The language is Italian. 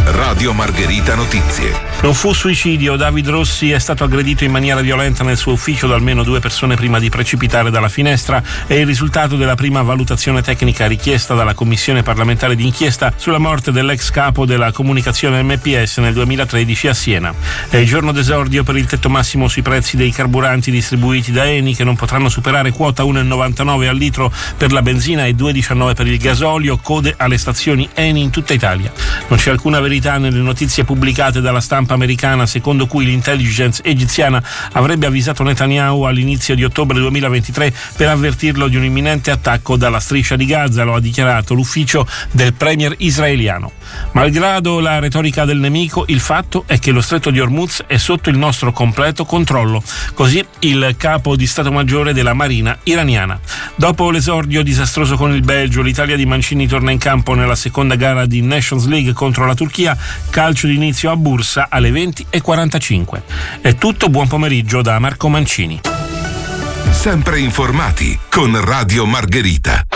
Radio Margherita Notizie. Non fu suicidio. David Rossi è stato aggredito in maniera violenta nel suo ufficio da almeno 2 persone prima di precipitare dalla finestra. È il risultato della prima valutazione tecnica richiesta dalla Commissione parlamentare d'inchiesta sulla morte dell'ex capo della comunicazione MPS nel 2013 a Siena. È il giorno d'esordio per il tetto massimo sui prezzi dei carburanti distribuiti da Eni, che non potranno superare quota 1,99 al litro per la benzina e 2,19 per il gasolio. Code alle stazioni Eni in tutta Italia. Non c'è alcuna verità nelle notizie pubblicate dalla stampa americana secondo cui l'intelligence egiziana avrebbe avvisato Netanyahu all'inizio di ottobre 2023 per avvertirlo di un imminente attacco dalla striscia di Gaza. Lo ha dichiarato l'ufficio del premier israeliano. Malgrado la retorica del nemico, il fatto è che lo stretto di Hormuz è sotto il nostro completo controllo. Così il capo di Stato Maggiore della Marina iraniana. Dopo l'esordio disastroso con il Belgio, l'Italia di Mancini torna in campo nella seconda gara di Nations League contro la Turchia. Calcio d'inizio a Bursa alle 20:45. È tutto, buon pomeriggio da Marco Mancini. Sempre informati con Radio Margherita.